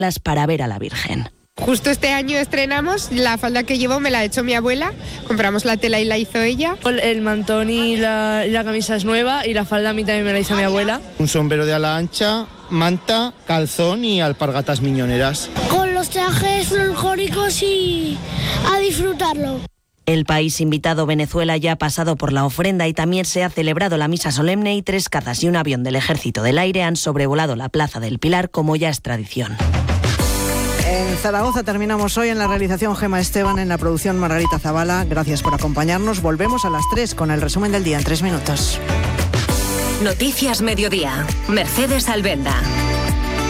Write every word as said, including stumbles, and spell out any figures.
para ver a la Virgen. Justo este año estrenamos, la falda que llevo me la ha hecho mi abuela, compramos la tela y la hizo ella. El mantón y la, y la camisa es nueva y la falda a mí también me la hizo mi abuela. Un sombrero de ala ancha, manta, calzón y alpargatas miñoneras. Con los trajes folclóricos y a disfrutarlo. El país invitado, Venezuela, ya ha pasado por la ofrenda y también se ha celebrado la misa solemne y tres cazas y un avión del Ejército del Aire han sobrevolado la Plaza del Pilar como ya es tradición. En Zaragoza terminamos hoy. En la realización Gema Esteban, en la producción Margarita Zavala. Gracias por acompañarnos. Volvemos a las tres con el resumen del día en tres minutos. Noticias Mediodía. Mercedes Albenda.